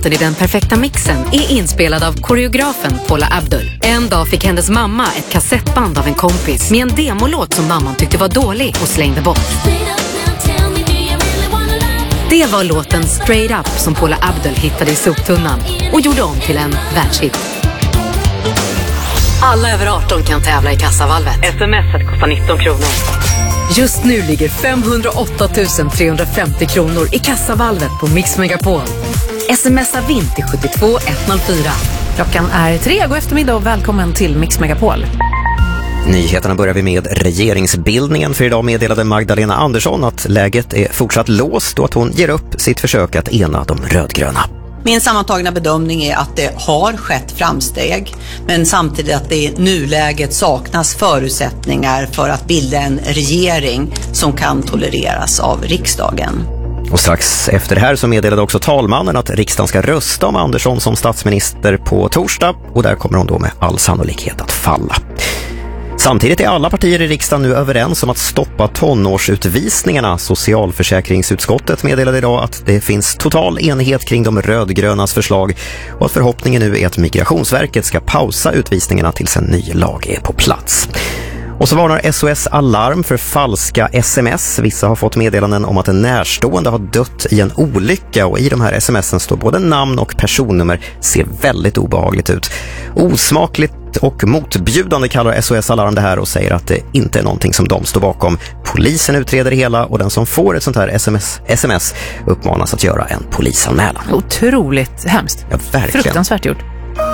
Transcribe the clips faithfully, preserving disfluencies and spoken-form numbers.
låten i Den perfekta mixen är inspelad av koreografen Paula Abdul. En dag fick hennes mamma ett kassettband av en kompis med en demolåt som mamman tyckte var dålig och slängde bort. Det var låten Straight Up som Paula Abdul hittade i soptunnan och gjorde om till en världshit. Alla över arton kan tävla i kassavalvet. Smset kostar nitton kronor. Just nu ligger femhundraåtta tusen trehundrafemtio kronor i kassavalvet på Mix Megapol. Smsa vinn till sjuttiotvå etthundrafyra. Klockan är tre, god eftermiddag och välkommen till Mix Megapol. Nyheterna börjar vi med regeringsbildningen. För idag meddelade Magdalena Andersson att läget är fortsatt låst och att hon ger upp sitt försök att ena de rödgröna. Min sammantagna bedömning är att det har skett framsteg, men samtidigt att det i nuläget saknas förutsättningar för att bilda en regering som kan tolereras av riksdagen. Och strax efter det här så meddelade också talmannen att riksdagen ska rösta om Andersson som statsminister på torsdag, och där kommer hon då med all sannolikhet att falla. Samtidigt är alla partier i riksdagen nu överens om att stoppa tonårsutvisningarna. Socialförsäkringsutskottet meddelade idag att det finns total enighet kring de rödgrönas förslag och att förhoppningen nu är att Migrationsverket ska pausa utvisningarna tills en ny lag är på plats. Och så varnar S O S Alarm för falska sms. Vissa har fått meddelanden om att en närstående har dött i en olycka, och i de här smsen står både namn och personnummer. Ser väldigt obehagligt ut. Osmakligt och motbjudande kallar S O S Alarm det här och säger att det inte är någonting som de står bakom. Polisen utreder det hela, och den som får ett sånt här sms, sms uppmanas att göra en polisanmälan. Otroligt hemskt. Ja, verkligen. Fruktansvärt gjort.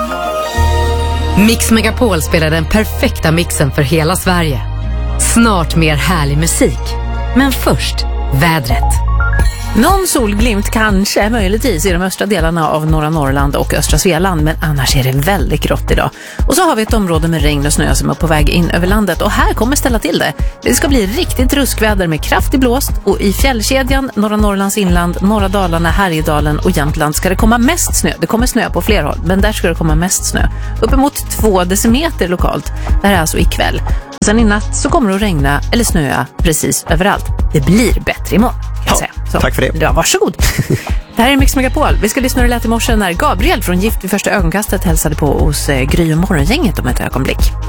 Mix Megapol spelar den perfekta mixen för hela Sverige. Snart mer härlig musik. Men först, vädret. Någon solglimt kanske möjligtvis i de östra delarna av norra Norrland och östra Svealand, men annars är det väldigt grått idag. Och så har vi ett område med regn och snö som är på väg in över landet, och här kommer ställa till det. Det ska bli riktigt ruskväder med kraftig blåst, och i fjällkedjan, norra Norrlands inland, norra Dalarna, Härjedalen och Jämtland ska det komma mest snö. Det kommer snö på fler håll, men där ska det komma mest snö. Uppemot två decimeter lokalt. Det här är alltså ikväll. Sen i natt så kommer det att regna eller snöa precis överallt. Det blir bättre imorgon, kan jag säga. Så, tack för det. Ja, varsågod. Det här är Mix Megapol. Vi ska lyssna och lät i morse när Gabriel från Gift vid första ögonkastet hälsade på hos eh, Gry och morgongänget om ett ögonblick.